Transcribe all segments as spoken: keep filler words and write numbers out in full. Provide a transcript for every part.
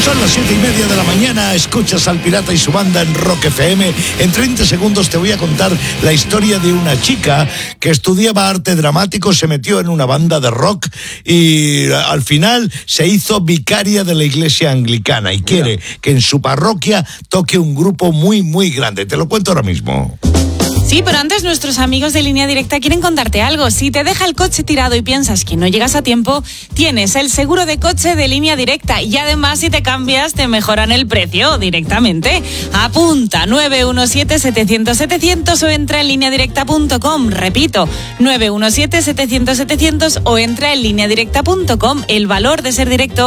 Son las siete y media de la mañana, escuchas al Pirata y su banda en Rock F M. En treinta segundos te voy a contar la historia de una chica que estudiaba arte dramático, se metió en una banda de rock y al final se hizo vicaria de la iglesia anglicana y quiere que en su parroquia toque un grupo muy, muy grande. Te lo cuento ahora mismo. Sí, pero antes nuestros amigos de Línea Directa quieren contarte algo. Si te deja el coche tirado y piensas que no llegas a tiempo, tienes el seguro de coche de Línea Directa y además si te cambias te mejoran el precio directamente. Apunta nueve uno siete, setecientos, setecientos o entra en línea directa punto com. Repito, nueve uno siete, setecientos, setecientos o entra en línea directa punto com. El valor de ser directo.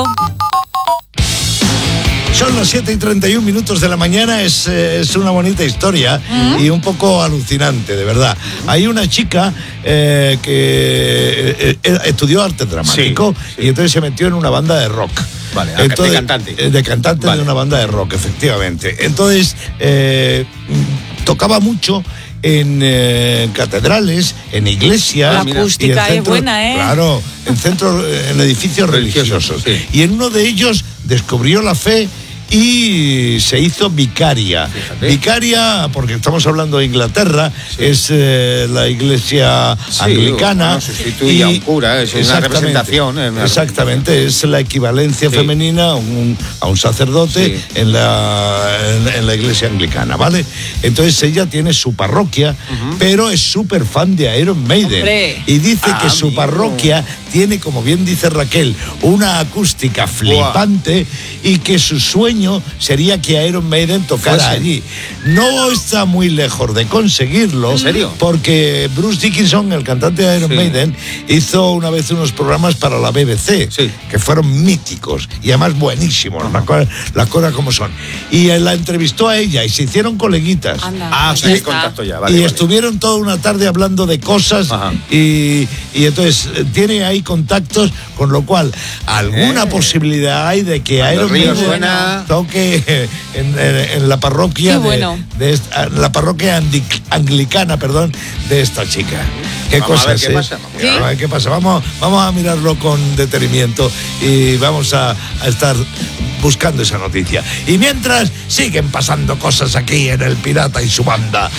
Son las siete y treinta y un minutos de la mañana, es, es una bonita historia ¿Mm? y un poco alucinante, de verdad. Hay una chica eh, que eh, eh, estudió arte dramático sí, sí. y entonces se metió en una banda de rock. Vale, entonces, de cantante. De cantante vale. de una banda de rock, efectivamente. Entonces, eh, tocaba mucho en eh, catedrales, en iglesias. La acústica es buena, ¿eh? Claro, en centros, en edificios religiosos. Sí. Y en uno de ellos descubrió la fe y se hizo vicaria. Fíjate. Vicaria, porque estamos hablando de Inglaterra, sí. es eh, la iglesia sí, anglicana. No sustituye a un cura, es una representación. Una exactamente, es la equivalencia sí. femenina a un, a un sacerdote sí. en, la, en, en la iglesia anglicana, ¿vale? Entonces ella tiene su parroquia, uh-huh. pero es súper fan de Iron Maiden. Hombre. Y dice ah, que su amigo. parroquia tiene, como bien dice Raquel, una acústica flipante wow. y que su sueño sería que Iron Maiden tocara Fuese. allí. No está muy lejos de conseguirlo. ¿En serio? Porque Bruce Dickinson, el cantante de Iron sí. Maiden, hizo una vez unos programas para la B B C, sí. que fueron míticos y además buenísimos, uh-huh. las, cosas, las cosas como son. Y él la entrevistó a ella y se hicieron coleguitas. Anda, ah, pues sí, hay contacto ya. Vale, y vale. estuvieron toda una tarde hablando de cosas y, y entonces tiene ahí contactos, con lo cual alguna eh. posibilidad hay de que Cuando Iron Maiden suena... toque en, en, en la parroquia bueno. de, de esta, la parroquia anglicana, perdón, de esta chica. ¿Qué vamos cosas, a ver qué eh? pasa. ¿Sí? A ver qué pasa. Vamos, vamos a mirarlo con detenimiento y vamos a, a estar buscando esa noticia. Y mientras siguen pasando cosas aquí en El Pirata y su banda.